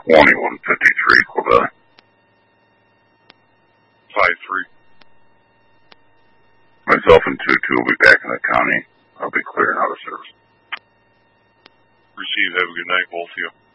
2153 Quebec. 5-3. Myself and 2-2 will be back in the county. I'll be clearing out of service. Receive. Have a good night, both of you.